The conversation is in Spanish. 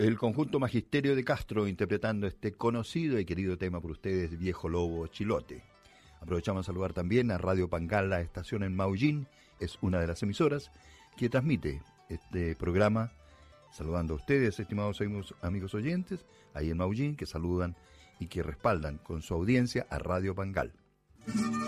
El conjunto Magisterio de Castro interpretando este conocido y querido tema por ustedes, Viejo Lobo Chilote. Aprovechamos a saludar también a Radio Pangal, la estación en Maullín, es una de las emisoras que transmite este programa. Saludando a ustedes, estimados amigos oyentes, ahí en Maullín, que saludan y que respaldan con su audiencia a Radio Pangal.